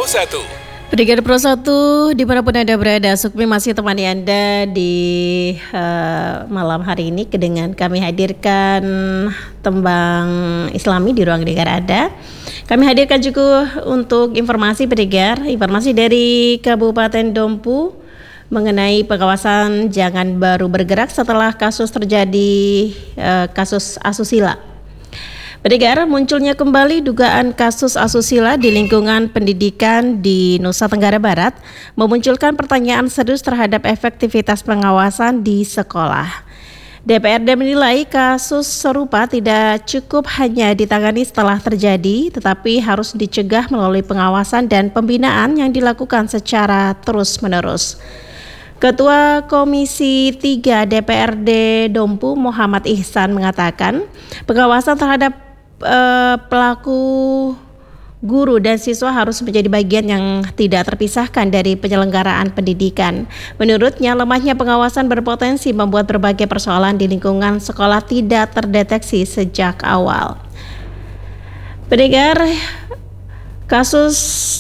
Pro 1. Pendengar Pro 1 dimanapun Anda berada, Sukmi masih temani Anda di malam hari ini dengan kami hadirkan tembang Islami di ruang dengar Anda. Kami hadirkan juga untuk informasi pendengar, informasi dari Kabupaten Dompu mengenai pengawasan jangan baru bergerak setelah kasus terjadi kasus asusila. Pendengar, munculnya kembali dugaan kasus asusila di lingkungan pendidikan di Nusa Tenggara Barat memunculkan pertanyaan serius terhadap efektivitas pengawasan di sekolah. DPRD menilai kasus serupa tidak cukup hanya ditangani setelah terjadi, tetapi harus dicegah melalui pengawasan dan pembinaan yang dilakukan secara terus-menerus. Ketua Komisi 3 DPRD Dompu Muhammad Ihsan mengatakan pengawasan terhadap pelaku guru dan siswa harus menjadi bagian yang tidak terpisahkan dari penyelenggaraan pendidikan. Menurutnya, lemahnya pengawasan berpotensi membuat berbagai persoalan di lingkungan sekolah tidak terdeteksi sejak awal. Pendengar, kasus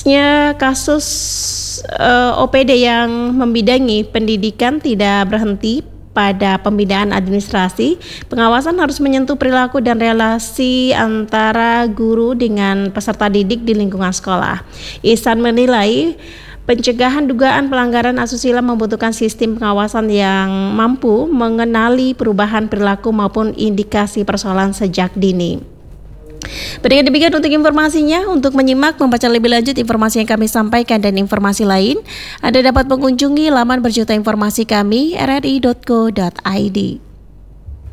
OPD yang membidangi pendidikan tidak berhenti pada pembinaan administrasi. Pengawasan harus menyentuh perilaku dan relasi antara guru dengan peserta didik di lingkungan sekolah. Ihsan menilai pencegahan dugaan pelanggaran asusila membutuhkan sistem pengawasan yang mampu mengenali perubahan perilaku maupun indikasi persoalan sejak dini. Berikan demikian untuk informasinya. Untuk menyimak, membaca lebih lanjut informasi yang kami sampaikan dan informasi lain, Anda dapat mengunjungi laman berjuta informasi kami rri.co.id.